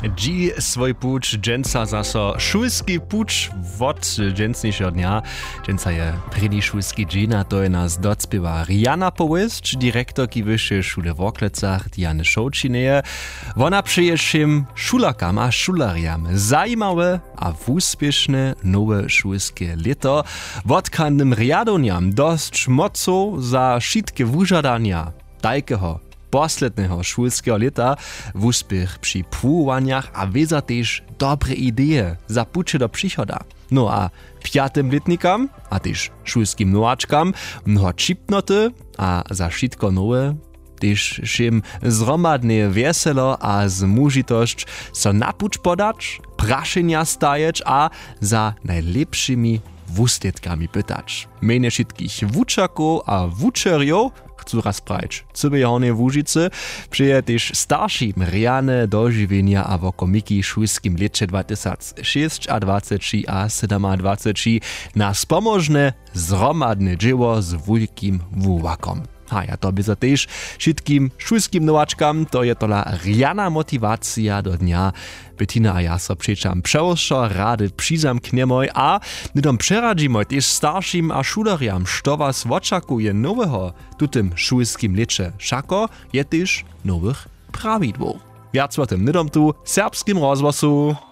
Dzi swój pucz dżęca zaso szulski pucz wot dżęcniejszego dnia. Dżęca je prili szulski dżina, to je nas docpiewa Riana Połyszcz, dyrektorki wyższej szule w Oklecach, Diany Szołčineje. Wona przyjeżdżym szulakam a szulariam zajímawe a wuspieszne nowe szulskie lito, wotkannym riadoniam dość moco za wszystkie wużadania tajkeho posledného šulského leta v úspěch při pływaniach a weza też dobre idee za pucze do przychoda. No a piatym letnikam, a też szulskim nowaczkam, mnoho čipnoty a za wszystko nowe, też szym zromadne weselo a zmužitość so na pucz podać, praszenia stajeć a za najlepszymi wusletkami pytać. Mene wszystkich wuczaków a wuczerjów chcу rozprać. Cyby jornie w Łużycy przyje też starszym riane dożywienia a wokomiki szulskim lecie 2026 a 23 a 27 na spomożne zromadne dzieło z wulkim wuwakom. A ja to by za też wszystkim szulskim nowaczkam to je tola riana motywacja do dnia. Bettina a ja so przeczam przełoszo rady przyzamkniemoj a nidom przeradzimoj też starszym a szulariam, što was oczakuje nowego tutym szulskim lecie. Szako je też nowych prawidłów. Wiac o tym nidom tu serbskim rozgłosu.